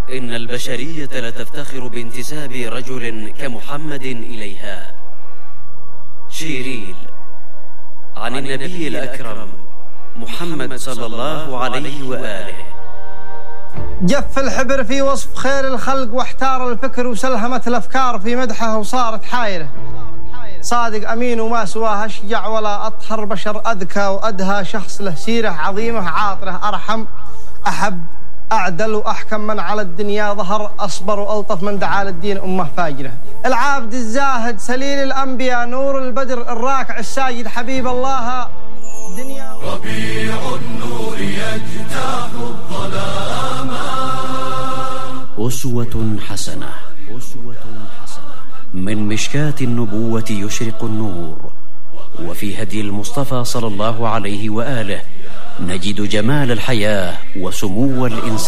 إن البشرية لتفتخر بانتساب رجل كمحمد إليها. شيريل عن النبي الأكرم محمد صلى الله عليه وآله. جف الحبر في وصف خير الخلق، واحتار الفكر وسلهمت الأفكار في مدحه وصارت حايرة. صادق أمين وما سواه أشجع ولا أطهر، بشر أذكى وأدهى، شخص له سيرة عظيمة، عاطرة أرحم أحب أعدل وأحكم من على الدنيا ظهر، أصبر وألطف من دعا للدين أمه فاجرة. العابد الزاهد سليل الأنبياء، نور البدر الراكع الساجد، حبيب الله دنيا. ربيع النور يجتاح الظلام. أسوة حسنة من مشكاة النبوة يشرق النور، وفي هدي المصطفى صلى الله عليه وآله نجد جمال الحياة وسمو الإنسان.